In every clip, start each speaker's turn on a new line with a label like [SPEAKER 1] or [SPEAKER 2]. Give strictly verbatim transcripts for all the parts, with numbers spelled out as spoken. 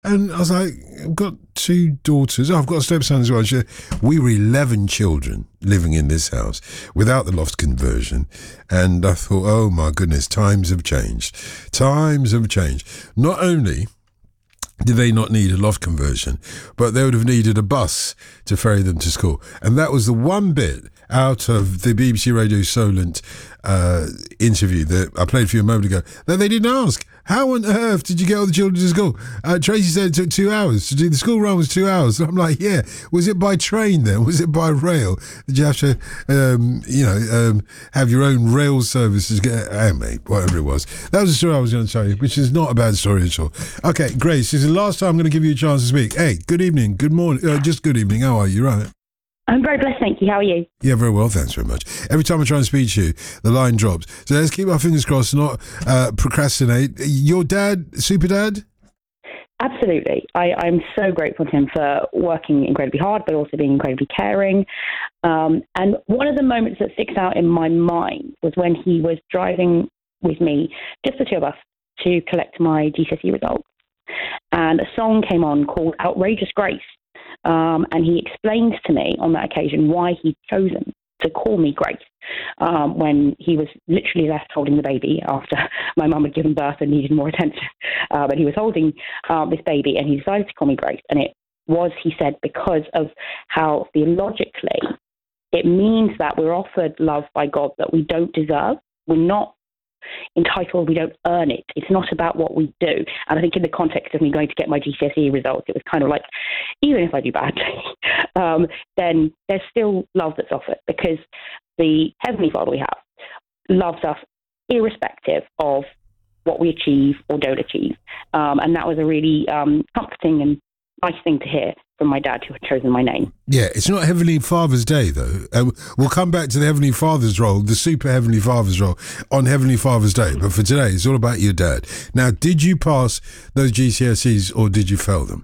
[SPEAKER 1] And I was like, I've got two daughters. Oh, I've got a stepson as well. She, we were eleven children living in this house without the loft conversion. And I thought, oh my goodness, times have changed. Times have changed. Not only did they not need a loft conversion, but they would have needed a bus to ferry them to school. And that was the one bit out of the B B C Radio Solent uh, interview that I played for you a moment ago that they didn't ask. How on earth did you get all the children to school? Uh, Tracy said it took two hours to do. The school run was two hours. And I'm like, yeah. Was it by train then? Was it by rail? Did you have to, um, you know, um, have your own rail services? Get, oh, mate, whatever it was. That was the story I was going to tell you, which is not a bad story at all. Okay, Grace, this is the last time I'm going to give you a chance to speak. Hey, good evening, good morning, uh, just good evening. How are you? Right?
[SPEAKER 2] I'm very blessed, thank you. How are you?
[SPEAKER 1] Yeah, very well, thanks very much. Every time I try and speak to you, the line drops. So let's keep our fingers crossed, not uh, procrastinate. Your dad, super dad?
[SPEAKER 2] Absolutely. I, I'm so grateful to him for working incredibly hard, but also being incredibly caring. Um, and one of the moments that sticks out in my mind was when he was driving with me, just the two of us, to collect my G C S E results. And a song came on called Outrageous Grace. Um, and he explained to me on that occasion why he'd chosen to call me Grace um, when he was literally left holding the baby after my mum had given birth and needed more attention. Uh, but he was holding um, this baby and he decided to call me Grace. And it was, he said, because of how theologically it means that we're offered love by God that we don't deserve. We're not entitled, we don't earn it. It's not about what we do. And I think in the context of me going to get my G C S E results, it was kind of like, even if I do badly, um, then there's still love that's offered because the Heavenly Father we have loves us irrespective of what we achieve or don't achieve. Um, and that was a really um, comforting and nice thing to hear from my dad who had chosen my name.
[SPEAKER 1] Yeah, it's not Heavenly Father's Day, though. Uh, we'll come back to the Heavenly Father's role, the super Heavenly Father's role, on Heavenly Father's Day. But for today, it's all about your dad. Now, did you pass those G C S Es or did you fail them?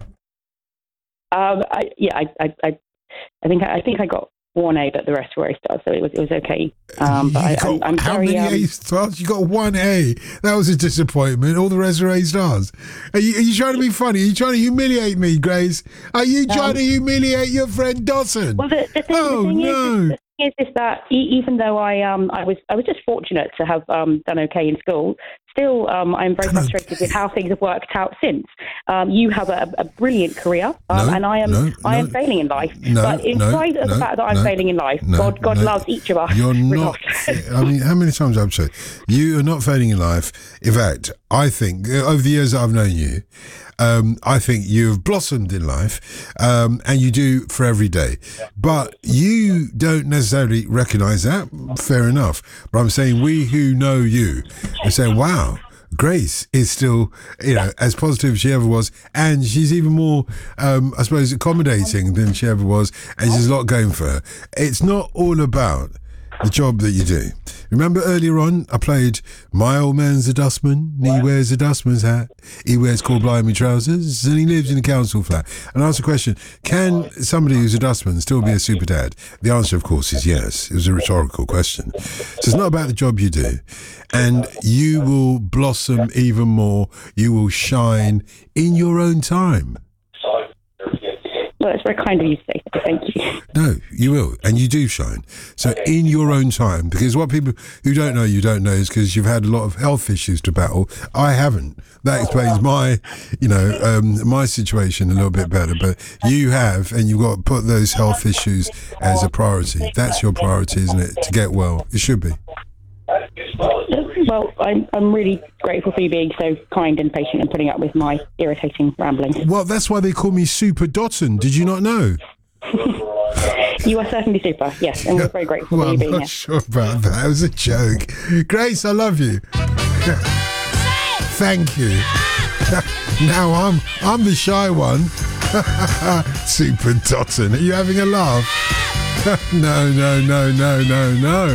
[SPEAKER 2] Um, I, yeah, I, I, I, I think I, I think I got one A, but the rest were A stars, so it was it was okay. Um, but I,
[SPEAKER 1] got,
[SPEAKER 2] I, I'm
[SPEAKER 1] how
[SPEAKER 2] very,
[SPEAKER 1] many
[SPEAKER 2] um,
[SPEAKER 1] A stars? You got one A. That was a disappointment. All the rest are A stars. Are you, are you trying to be funny? Are you trying to humiliate me, Grace? Are you trying um, to humiliate your friend Dawson?
[SPEAKER 2] Well, the, the thing,
[SPEAKER 1] oh
[SPEAKER 2] the thing
[SPEAKER 1] no.
[SPEAKER 2] Is, is, is that even though I um I was I was just fortunate to have um done okay in school, still um I'm very frustrated with how things have worked out since. Um, you have a, a brilliant career, um,
[SPEAKER 1] no,
[SPEAKER 2] and I am
[SPEAKER 1] no,
[SPEAKER 2] I am
[SPEAKER 1] no,
[SPEAKER 2] failing in life.
[SPEAKER 1] No,
[SPEAKER 2] but in
[SPEAKER 1] no,
[SPEAKER 2] spite of
[SPEAKER 1] no,
[SPEAKER 2] the fact that I'm
[SPEAKER 1] no,
[SPEAKER 2] failing in life,
[SPEAKER 1] no,
[SPEAKER 2] God God
[SPEAKER 1] no,
[SPEAKER 2] loves each of us.
[SPEAKER 1] You're not. I mean, how many times I've said you are not failing in life. In fact, I think over the years that I've known you, Um, I think you've blossomed in life, um, and you do for every day. But you don't necessarily recognise that. Fair enough. But I'm saying we who know you are saying, wow, Grace is still, you know, as positive as she ever was, and she's even more, um, I suppose, accommodating than she ever was, and there's a lot going for her. It's not all about the job that you do. Remember earlier on, I played My Old Man's a Dustman, and he wears a dustman's hat, he wears cord blimey trousers, and he lives in a council flat. And I asked the question, can somebody who's a dustman still be a super dad? The answer, of course, is yes. It was a rhetorical question. So it's not about the job you do. And you will blossom even more, you will shine in your own time.
[SPEAKER 2] Well, it's very kind of you to say so. Thank you.
[SPEAKER 1] No, you will, and you do shine. So in your own time, because what people who don't know you don't know is because you've had a lot of health issues to battle. I haven't. That explains my, you know, um, my situation a little bit better. But you have, and you've got to put those health issues as a priority. That's your priority, isn't it? To get well, it should be.
[SPEAKER 2] Well, I'm I'm really grateful for you being so kind and patient and putting up with my irritating ramblings.
[SPEAKER 1] Well, that's why they call me Super Dotton. Did you not know?
[SPEAKER 2] You are certainly super, yes, and we're very grateful
[SPEAKER 1] well,
[SPEAKER 2] for you being
[SPEAKER 1] here. I'm not
[SPEAKER 2] here.
[SPEAKER 1] sure about that. It was a joke. Grace, I love you. Thank you. Now I'm I'm the shy one. Super Dotton. Are you having a laugh? No, no, no, no, no, no.